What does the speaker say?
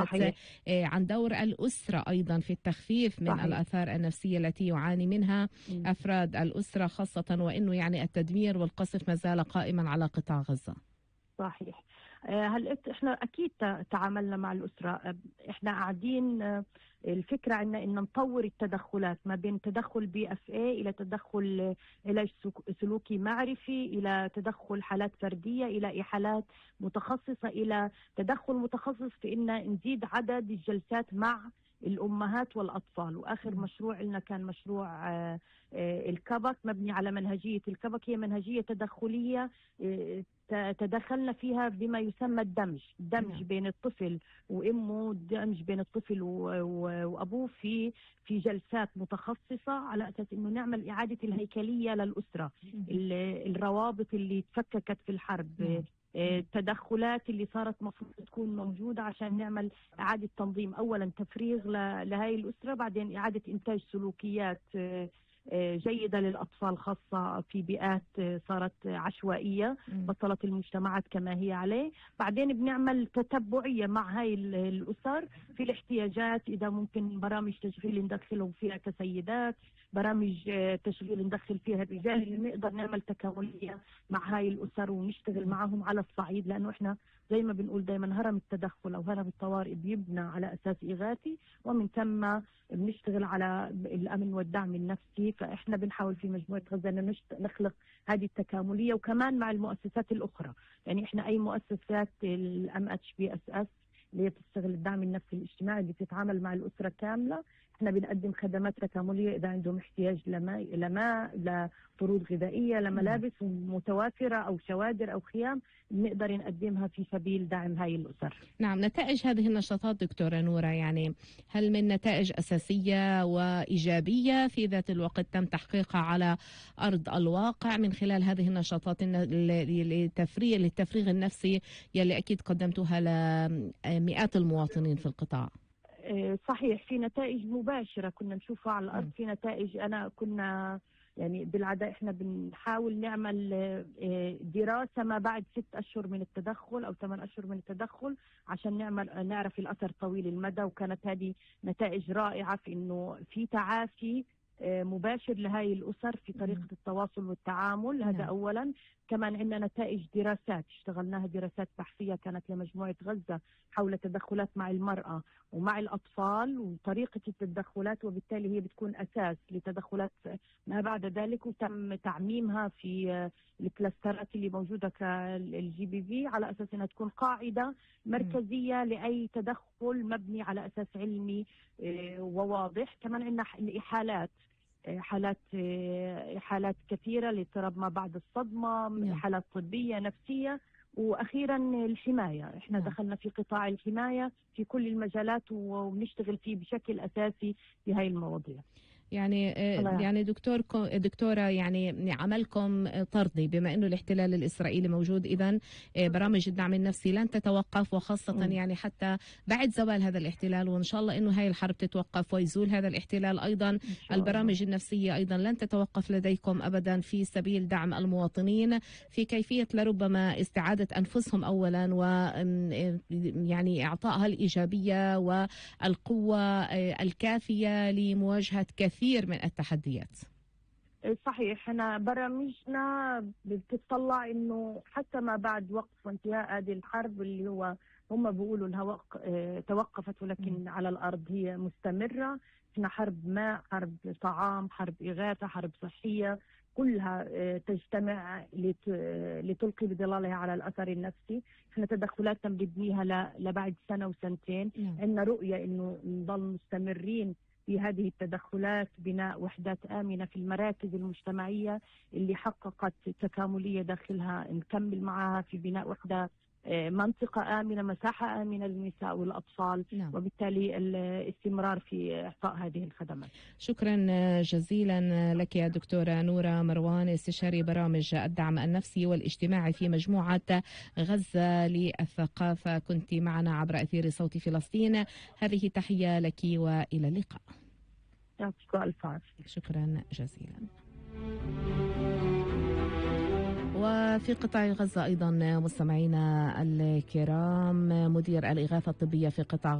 تحدثت عن دور الأسرة أيضا في التخفيف من الآثار النفسية التي يعاني منها أفراد الأسرة، خاصة وأنه يعني التدمير والقصف ما زال قائما على قطاع غزة. صحيح. هل احنا اكيد تعاملنا مع الاسره، احنا قاعدين الفكره عندنا ان نطور التدخلات ما بين تدخل BFA الى تدخل علاج سلوكي معرفي، الى تدخل حالات فرديه، الى احالات متخصصه، الى تدخل متخصص في ان نزيد عدد الجلسات مع الأمهات والأطفال. وآخر مشروع لنا كان مشروع الكبك، مبني على منهجية الكبك، هي منهجية تدخلية تدخلنا فيها بما يسمى الدمج بين الطفل وامه، دمج بين الطفل وابوه في جلسات متخصصه، على اساس انه نعمل اعاده الهيكليه للاسره، الروابط اللي تفككت في الحرب، التدخلات اللي صارت مفروض تكون موجودة عشان نعمل إعادة تنظيم، أولا تفريغ لهاي الأسرة، بعدين إعادة إنتاج سلوكيات جيدة للأطفال، خاصة في بيئات صارت عشوائية بطلت المجتمعات كما هي عليه. بعدين بنعمل تتبعية مع هاي الأسر في الاحتياجات، إذا ممكن برامج تشغيل ندخلهم فيها كسيدات، برامج تشغيل ندخل فيها الرجال، اللي نقدر نعمل تكاملية مع هاي الأسر ونشتغل معهم على الصعيد، لأنه إحنا زي ما بنقول دائما هرم التدخل أو هرم الطوارئ بيبنى على أساس إغاثي، ومن ثم بنشتغل على الأمن والدعم النفسي. فإحنا بنحاول في مجموعة غزة أن نخلق هذه التكاملية، وكمان مع المؤسسات الأخرى. يعني إحنا أي مؤسسات MHBSS اللي هي بتشتغل الدعم النفسي الاجتماعي اللي بتتعامل مع الأسرة كاملة، احنا بنقدم خدمات تكاملية إذا عندهم احتياج لماء، لفروض غذائية، لملابس متوافرة أو شوادر أو خيام، بنقدر نقدمها في سبيل دعم هاي الأسر. نعم، نتائج هذه النشاطات دكتورة نورة، يعني هل من نتائج أساسية وإيجابية في ذات الوقت تم تحقيقها على أرض الواقع من خلال هذه النشاطات للتفريغ النفسي يلي أكيد قدمتها لمئات المواطنين في القطاع؟ صحيح، في نتائج مباشرة كنا نشوفها على الأرض. في نتائج كنا يعني بالعادة احنا بنحاول نعمل دراسة ما بعد 6 أشهر من التدخل أو 8 أشهر من التدخل عشان نعرف الأثر طويل المدى، وكانت هذه نتائج رائعة في إنه في تعافي مباشر لهاي الأسر في طريقة التواصل والتعامل. هذا أولا. كمان عندنا نتائج دراسات اشتغلناها، دراسات بحثية كانت لمجموعة غزة حول تدخلات مع المرأة ومع الأطفال وطريقة التدخلات، وبالتالي هي بتكون أساس لتدخلات ما بعد ذلك، وتم تعميمها في الكلاسترات اللي موجودة كالGBV على أساس أنها تكون قاعدة مركزية لأي تدخل مبني على أساس علمي وواضح. كمان عندنا حالات كثيرة لاضطراب ما بعد الصدمة، حالات طبية نفسية، وأخيرا الحماية. احنا دخلنا في قطاع الحماية في كل المجالات وبنشتغل فيه بشكل أساسي في هاي المواضيع. يعني دكتورة يعني عملكم طردي بما انه الاحتلال الاسرائيلي موجود، اذا برامج الدعم النفسي لن تتوقف، وخاصة يعني حتى بعد زوال هذا الاحتلال، وان شاء الله انه هاي الحرب تتوقف ويزول هذا الاحتلال ايضا، البرامج النفسية ايضا لن تتوقف لديكم ابدا في سبيل دعم المواطنين في كيفية لربما استعادة انفسهم اولا، و يعني اعطائها الايجابية والقوة الكافية لمواجهة كثير من التحديات. صحيح، احنا برامجنا بتطلع انه حتى ما بعد وقف وانتهاء هذه الحرب اللي هو هم بيقولوا انها توقفت، ولكن على الارض هي مستمرة. احنا حرب ماء، حرب طعام، حرب إغاثة، حرب صحية، كلها تجتمع لتلقي بظلالها على الأثر النفسي. احنا تدخلاتنا بنبنيها لبعد سنة وسنتين. عندنا رؤية انه نضل مستمرين في هذه التدخلات، بناء وحدات آمنة في المراكز المجتمعية اللي حققت تكاملية داخلها، نكمل معها في بناء وحدة منطقة آمنة، مساحة آمنة للنساء والأطفال. وبالتالي الاستمرار في إعطاء هذه الخدمات. شكرا جزيلا لك يا دكتورة نورة مروان، استشاري برامج الدعم النفسي والاجتماعي في مجموعة غزة للثقافة، كنت معنا عبر أثير صوت فلسطين. هذه تحية لك وإلى اللقاء. شكرا جزيلا. وفي قطاع غزة أيضا مستمعينا الكرام، مدير الإغاثة الطبية في قطاع